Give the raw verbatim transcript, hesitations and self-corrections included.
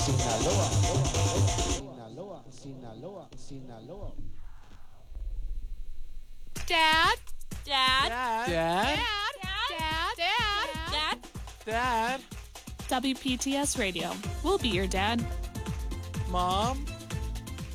Sinaloa, Sinaloa, Sinaloa, Sinaloa. Dad? Dad? Dad? Dad? Dad? Dad? Dad? Dad? W P T S Radio. We'll be your dad. Mom?